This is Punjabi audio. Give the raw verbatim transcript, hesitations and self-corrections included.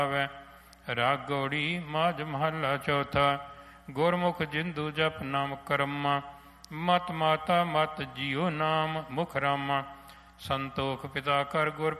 ਆਵੈ। ਰਾਗ ਗੌੜੀ ਮਾਝ ਮਹੱਲਾ ਚੌਥਾ। ਗੁਰਮੁਖ ਜਿੰਦੂ ਜਪ ਨਾਮ ਕਰਮਾ, ਮਤ ਮਾਤਾ ਮਤ ਜੀਓ ਨਾਮ ਮੁਖ ਰਾਮਾ। ਸੰਤੋਖ ਪਿਤਾ ਕਰ ਗੁਰ